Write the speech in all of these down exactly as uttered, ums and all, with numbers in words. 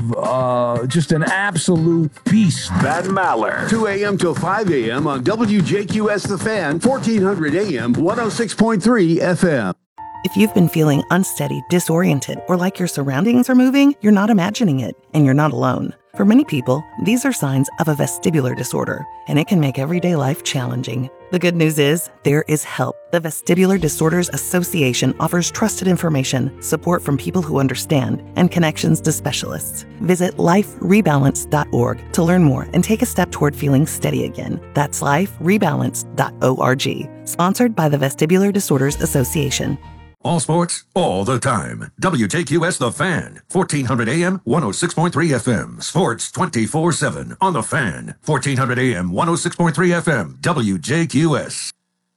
of uh, just an absolute beast. Van Maller. two a.m. till five a.m. on W J Q S The Fan, fourteen hundred A M, one oh six point three F M. If you've been feeling unsteady, disoriented, or like your surroundings are moving, you're not imagining it, and you're not alone. For many people, these are signs of a vestibular disorder, and it can make everyday life challenging. The good news is, there is help. The Vestibular Disorders Association offers trusted information, support from people who understand, and connections to specialists. Visit life rebalance dot org to learn more and take a step toward feeling steady again. That's life rebalance dot org. Sponsored by the Vestibular Disorders Association. All sports, all the time. W J Q S The Fan, fourteen hundred A M, one oh six point three F M. Sports twenty-four seven on The Fan, fourteen hundred A M, one oh six point three F M. W J Q S.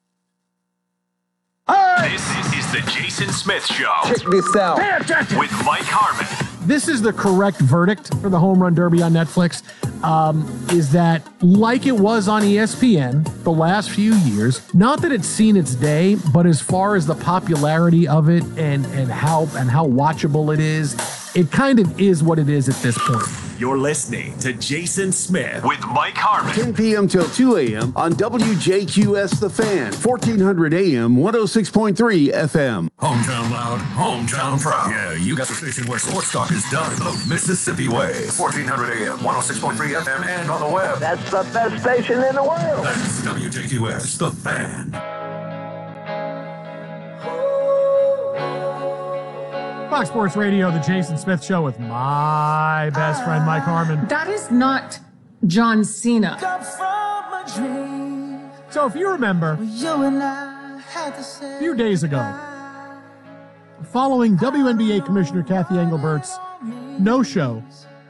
This is the Jason Smith Show. Check this out. With Mike Harmon. This is the correct verdict for the Home Run Derby on Netflix, um, is that like it was on E S P N the last few years, not that it's seen its day, but as far as the popularity of it and, and how and how watchable it is, it kind of is what it is at this point. You're listening to Jason Smith with Mike Harmon. ten p.m. till two a.m. on W J Q S The Fan, fourteen hundred A M, one oh six point three F M. Hometown loud, hometown proud. Yeah, you got the station where sports talk is done the Mississippi way. fourteen hundred A M, one oh six point three F M, and on the web. That's the best station in the world. That's W J Q S, The Fan. Fox Sports Radio, the Jason Smith Show with my best friend, Mike Harmon. That is not John Cena. So if you remember, a few days ago, following W N B A Commissioner Kathy Engelbert's no-show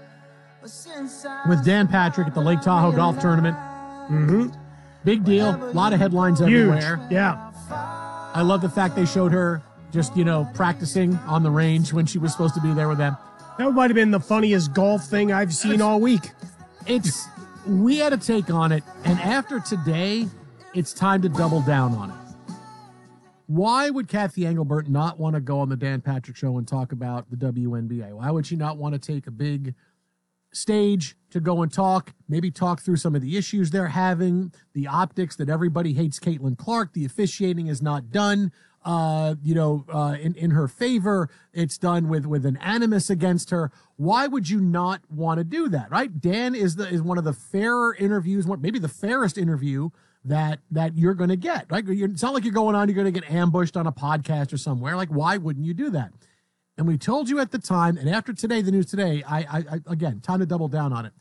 with Dan Patrick at the Lake Tahoe Golf Tournament. Mm-hmm. Big deal. A lot of headlines everywhere. Huge. Yeah. I love the fact they showed her just, you know, practicing on the range when she was supposed to be there with them. That might have been the funniest golf thing I've seen all week. It's, we had a take on it, and after today, it's time to double down on it. Why would Kathy Engelbert not want to go on the Dan Patrick Show and talk about the W N B A? Why would she not want to take a big stage to go and talk, maybe talk through some of the issues they're having, the optics that everybody hates Caitlin Clark, the officiating is not done, uh, you know, uh, in, in her favor. It's done with, with an animus against her. Why would you not want to do that, right? Dan is the is one of the fairer interviews, maybe the fairest interview that that you're going to get, right? You're, it's not like you're going on, you're going to get ambushed on a podcast or somewhere. Like, why wouldn't you do that? And we told you at the time, and after today, the news today, I, I, I again, time to double down on it.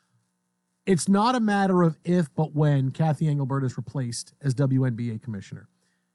It's not a matter of if, but when Kathy Engelbert is replaced as W N B A commissioner.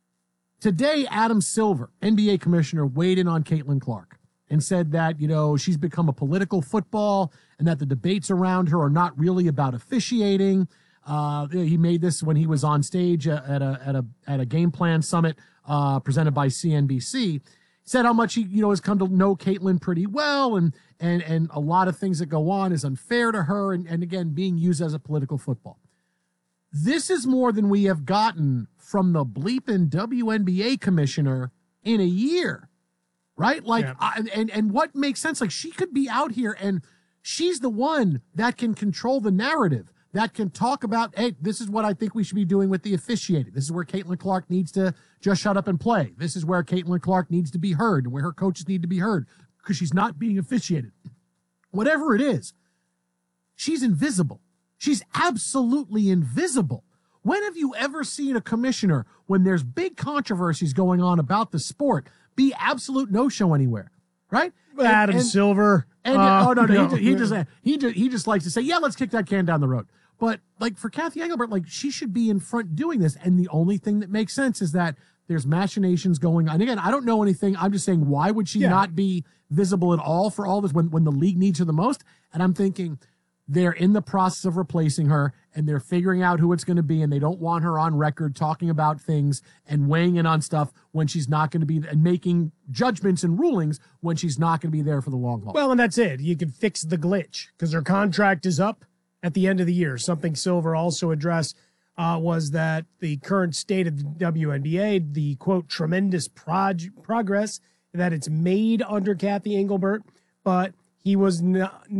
Today, Adam Silver, N B A commissioner, weighed in on Caitlin Clark and said that, you know, she's become a political football and that the debates around her are not really about officiating. Uh, he made this when he was on stage at a at a at a game plan summit uh, presented by C N B C. Said how much he, you know, has come to know Caitlin pretty well, and and and a lot of things that go on is unfair to her, and, and again, being used as a political football. This is more than we have gotten from the bleeping W N B A commissioner in a year, right? Like, yeah. I, and and what makes sense? Like, she could be out here, and she's the one that can control the narrative, that can talk about, hey, this is what I think we should be doing with the officiating. This is where Caitlin Clark needs to just shut up and play. This is where Caitlin Clark needs to be heard and where her coaches need to be heard because she's not being officiated. Whatever it is, she's invisible. She's absolutely invisible. When have you ever seen a commissioner, when there's big controversies going on about the sport, be absolute no-show anywhere, right? Adam and, and, Silver. And, uh, oh, no, no, no, he, he, just, he, just, he just likes to say, yeah, let's kick that can down the road. But, like, for Kathy Engelbert, like, she should be in front doing this. And the only thing that makes sense is that there's machinations going on. And again, I don't know anything. I'm just saying, why would she yeah. not be visible at all for all this when, when the league needs her the most? And I'm thinking, they're in the process of replacing her, and they're figuring out who it's going to be, and they don't want her on record talking about things and weighing in on stuff when she's not going to be, and making judgments and rulings when she's not going to be there for the long haul. Well, and that's it. You can fix the glitch because her contract is up at the end of the year. Something Silver also addressed uh, was that the current state of the W N B A, the, quote, tremendous prog- progress that it's made under Kathy Engelbert, but he was not